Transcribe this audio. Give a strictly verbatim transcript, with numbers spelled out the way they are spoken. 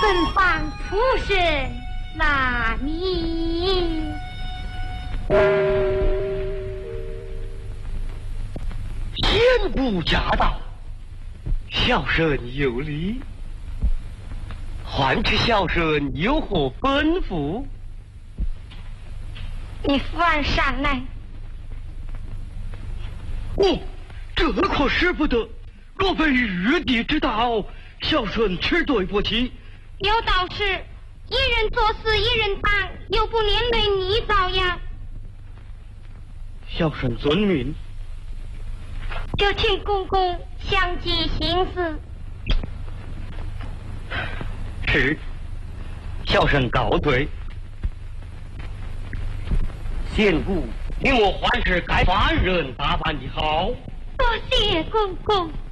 门房出身，那你仙姑驾到，小生有礼。唤起小生有何吩咐？ 你翻上来。 哦，这可使不得！若非玉帝之道，小生吃对不起。 有道是，一人做事一人当，又不连累你遭殃。 小生遵命。 就请公公详记心思。 是，小生告罪。仙姑，令我还是该犯人打扮的好。 多谢公公。